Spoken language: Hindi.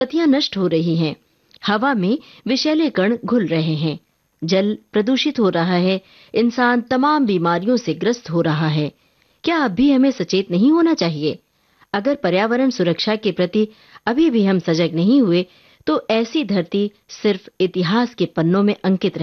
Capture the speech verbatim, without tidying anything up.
नदियां नष्ट हो रही हैं, हवा में विषैले कण घुल रहे हैं, जल प्रदूषित हो रहा है, इंसान तमाम बीमारियों से ग्रस्त हो रहा है। क्या अब भी हमें सचेत नहीं होना चाहिए? अगर पर्यावरण सुरक्षा के प्रति अभी भी हम सजग नहीं हुए, तो ऐसी धरती सिर्फ इतिहास के पन्नों में अंकित रह